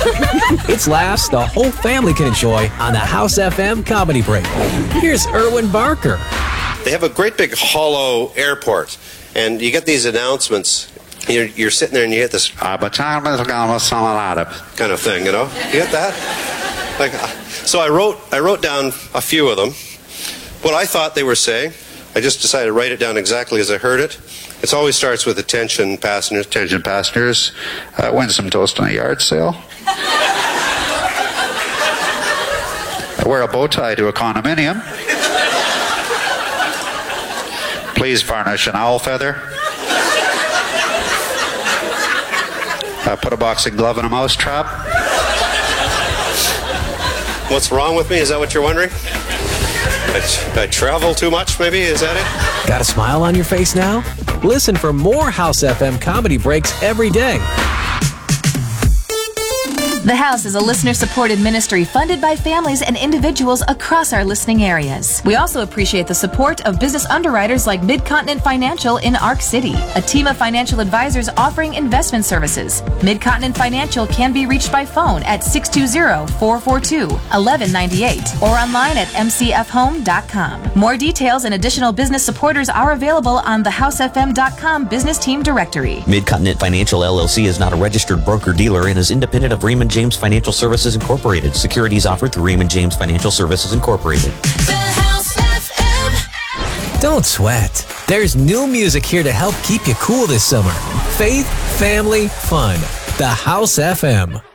It's laughs the whole family can enjoy on the House FM Comedy Break. Here's Erwin Barker. They have a great big hollow airport, and you get these announcements. You're sitting there and you get this kind of thing, you know? You get that? So I wrote down a few of them. What I thought they were saying, I just decided to write it down exactly as I heard it. It always starts with attention passengers. Attention passengers, win some toast on a yard sale. Wear a bow tie to a condominium. Please varnish an owl feather. Put a boxing glove in a mouse trap. What's wrong with me? Is that what you're wondering? I travel too much, maybe? Is that it? Got a smile on your face now? Listen for more House FM Comedy Breaks every day. The House is a listener-supported ministry funded by families and individuals across our listening areas. We also appreciate the support of business underwriters like Mid-Continent Financial in Arc City, a team of financial advisors offering investment services. Mid-Continent Financial can be reached by phone at 620-442-1198 or online at mcfhome.com. More details and additional business supporters are available on the housefm.com business team directory. Mid-Continent Financial LLC is not a registered broker-dealer and is independent of Raymond James Financial Services Incorporated. Securities offered through Raymond James Financial Services Incorporated. The House FM. Don't sweat. There's new music here to help keep you cool this summer. Faith, family, fun. The House FM.